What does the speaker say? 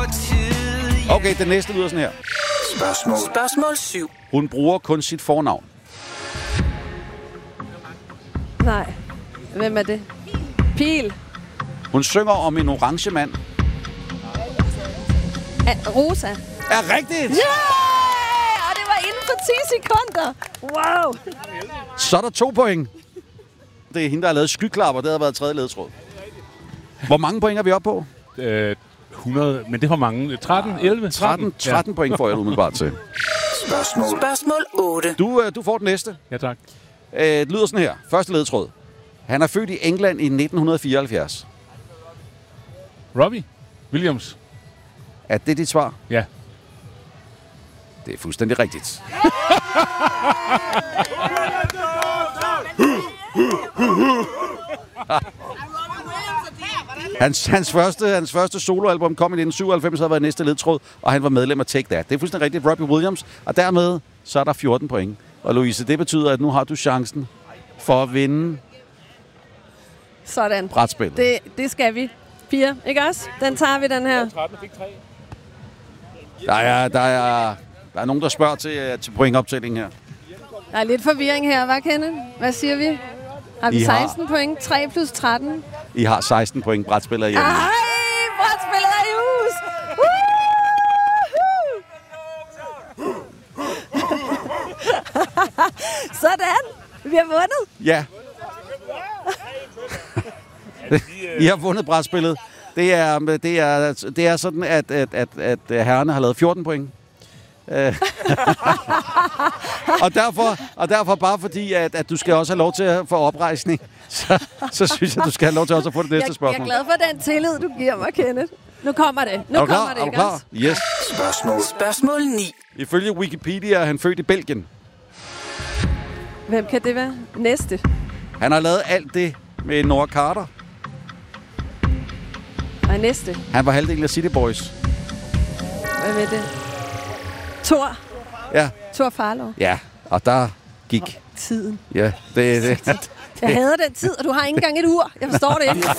Okay, den næste lyder sådan her. Spørgsmål 7. Hun bruger kun sit fornavn. Nej. Hvem er det? Pil. Hun synger om en orange mand. Rosa. Er rigtigt! Yeah! Og det var inden for 10 sekunder. Wow. Så er der 2 point. Det er hende, der har lavet skyklapper. Det har været 3. ledetråd. Hvor mange point er vi oppe på? 100, men det var mange. 13, 11, 13. 13 point får jeg umiddelbart til. Spørgsmål 8. Du får den næste. Ja, tak. Det lyder sådan her. Første ledetråd. Han er født i England i 1974. Robbie Williams. Er det dit svar? Ja. Det er fuldstændig rigtigt. Hans første soloalbum kom i 1997, havde været næste ledtråd, og han var medlem af Take That. Det er fuldstændig rigtigt, Robbie Williams. Og dermed så er der 14 point. Og Louise, det betyder, at nu har du chancen for at vinde sådan. Brætspillet. Det skal vi. 4, ikke også? Den tager vi, den her. 13 fik 3. Der er nogen, der spørger til pointoptællingen her. Der er lidt forvirring her, hvad Kenneth? Hvad siger vi? Har vi 16 point? 3 plus 13? I har 16 point brætspiller hjemme. Ej, brætspillet er i hus! Sådan! Vi har vundet! Ja. I har vundet brætspillet. Det er sådan, at herrerne har lavet 14 point. og derfor bare fordi, at du skal også have lov til at få oprejsning, så synes jeg, du skal have lov til også at få det næste spørgsmål. Jeg er glad for den tillid, du giver mig, Kenneth. Nu kommer det. Er du klar? Yes. Spørgsmål 9. Ifølge Wikipedia er han født i Belgien. Hvem kan det være? Næste. Han har lavet alt det med Nora Carter. Og næste. Han var halvdelen af City Boys. Hvad med det? Thor. Ja. Thor Farlov. Ja, og der gik tiden. Ja, det. Jeg hader den tid, og du har ikke engang et ur. Jeg forstår det ikke.